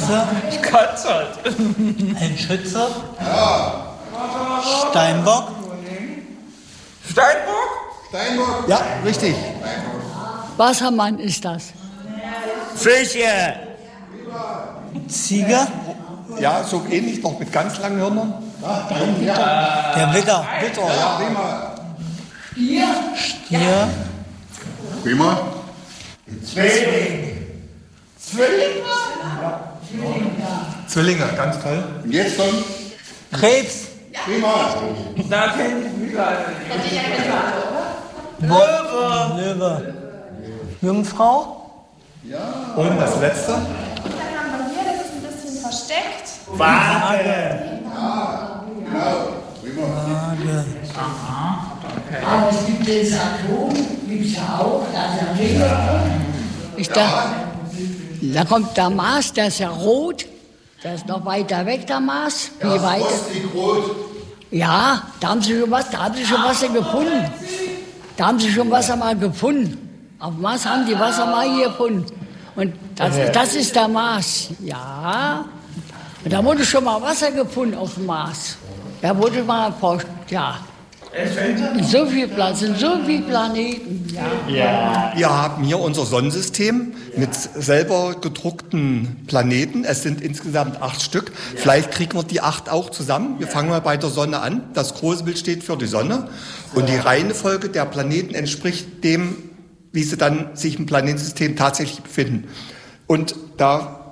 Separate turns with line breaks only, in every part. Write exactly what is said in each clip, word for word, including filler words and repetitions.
Katze.
Ich kann's halt.
Ein Schütze. Ja. Steinbock.
Steinbock?
Steinbock. Ja, richtig.
Wassermann ist das.
Fische.
Ziege.
Ja, so ähnlich, noch mit ganz langen Hörnern.
Ja. Der Witter.
Witter, ja, prima.
Stier.
Stier.
Prima.
Zwilling.
Zwillinge? Ja. Zwillinge, ganz toll. Und jetzt dann?
Krebs.
Prima.
Da kenn ich mich leider nicht.
Löwe. Löwe. Jungfrau.
Ja. Und das letzte?
Dann haben wir hier, das ist ein bisschen versteckt.
Waage.
Ja, genau. Prima.
Waage.
Aber es gibt den Saturn, gibt es ja auch, da ist ja Ringe. Ich dachte, da kommt der Mars, der ist ja rot, der ist noch weiter weg, der Mars. Wie
Ja,
weit?
rot.
Ja, da haben sie schon was, da haben sie schon Wasser gefunden. Da haben sie schon Wasser mal gefunden. Auf dem Mars haben die Wasser mal hier gefunden. Und das, das ist der Mars. Ja. Und da wurde schon mal Wasser gefunden auf dem Mars. Da wurde mal erforscht, ja. In so viel Platz, in so viele Planeten, ja.
Ja.
Wir haben hier unser Sonnensystem mit selber gedruckten Planeten. Es sind insgesamt acht Stück. Vielleicht kriegen wir die acht auch zusammen. Wir fangen mal bei der Sonne an. Das große Bild steht für die Sonne. Und die Reihenfolge der Planeten entspricht dem, wie sie dann sich im Planetensystem tatsächlich befinden. Und da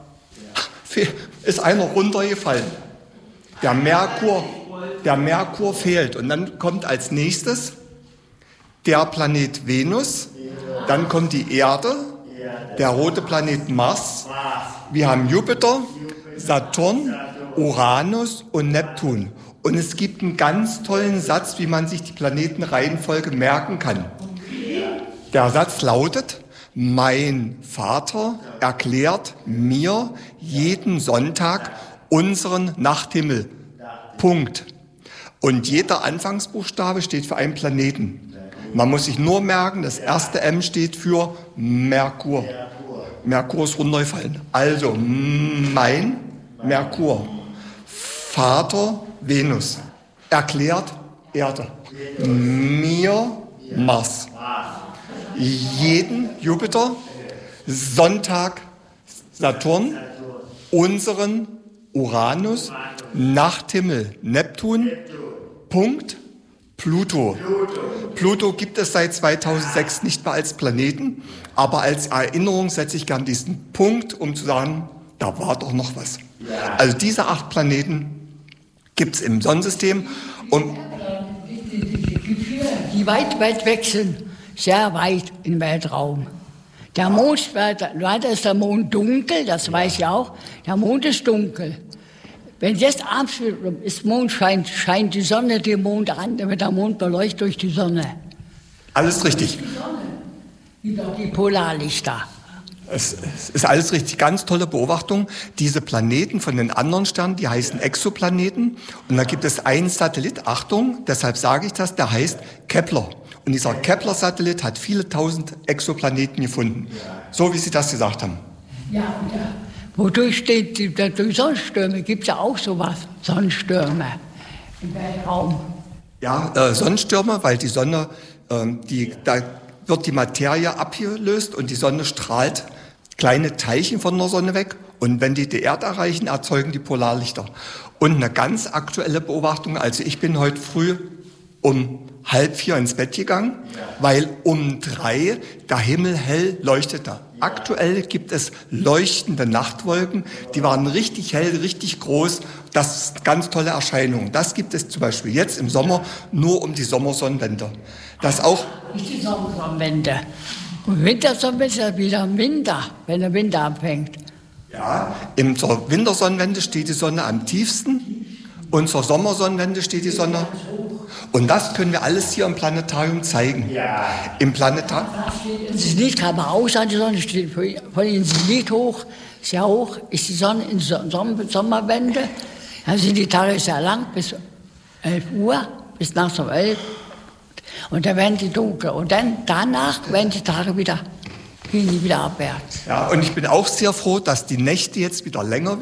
ist einer runtergefallen. Der Merkur, der Merkur fehlt. Und dann kommt als nächstes der Planet Venus. Dann kommt die Erde, der rote Planet Mars. Wir haben Jupiter, Saturn, Uranus und Neptun. Und es gibt einen ganz tollen Satz, wie man sich die Planetenreihenfolge merken kann. Der Satz lautet: Mein Vater erklärt mir jeden Sonntag unseren Nachthimmel. Punkt. Und jeder Anfangsbuchstabe steht für einen Planeten. Man muss sich nur merken, das erste M steht für Merkur. Merkur ist runtergefallen. Also mein Merkur. Vater Venus. Erklärt Erde. Mir Mars. Jeden Jupiter. Sonntag Saturn. Unseren Uranus. Nachthimmel Neptun. Punkt. Pluto. Pluto gibt es seit zweitausendsechs nicht mehr als Planeten, aber als Erinnerung setze ich gern diesen Punkt, um zu sagen, da war doch noch was. Also diese acht Planeten gibt es im Sonnensystem. Und
die weit, weit weg sind, sehr weit im Weltraum. Der Mond, weiter ist der Mond dunkel, das weiß ich auch. Der Mond ist dunkel. Wenn jetzt abends ist Mond scheint, scheint die Sonne den Mond an, dann wird der Mond beleuchtet durch die Sonne.
Alles richtig.
Die Sonne gibt auch die Polarlichter.
Es, es ist alles richtig, ganz tolle Beobachtung. Diese Planeten von den anderen Sternen, die heißen Exoplaneten. Und da gibt es einen Satellit, Achtung, deshalb sage ich das, der heißt Kepler. Und dieser Kepler-Satellit hat viele tausend Exoplaneten gefunden. So wie Sie das gesagt haben.
Ja, und ja. Wodurch steht, die, durch Sonnenstürme gibt es ja auch sowas, Sonnenstürme im Weltraum.
Ja, äh, Sonnenstürme, weil die Sonne, äh, die, da wird die Materie abgelöst und die Sonne strahlt kleine Teilchen von der Sonne weg. Und wenn die die Erde erreichen, erzeugen die Polarlichter. Und eine ganz aktuelle Beobachtung, also ich bin heute früh um halb vier ins Bett gegangen, weil um drei der Himmel hell leuchtete. Aktuell gibt es leuchtende Nachtwolken, die waren richtig hell, richtig groß. Das ist eine ganz tolle Erscheinung. Das gibt es zum Beispiel jetzt im Sommer nur um die Sommersonnenwende. Das auch
Nicht die Sommersonnenwende. Und Wintersonnenwende ist ja wieder im Winter, wenn der Winter anfängt.
Ja, in zur Wintersonnenwende steht die Sonne am tiefsten und zur Sommersonnenwende steht die Sonne. Und das können wir alles hier im Planetarium zeigen. Ja. Im Planetarium.
Das Licht kann man auch sein, die Sonne steht von Ihnen das Licht hoch, sehr hoch, ist die Sonne in der Sommerwende. Dann sind die Tage sehr lang, bis elf Uhr, bis nachts um elf. Und dann werden die dunkel. Und dann danach werden die Tage wieder, gehen die wieder abwärts.
Ja, und ich bin auch sehr froh, dass die Nächte jetzt wieder länger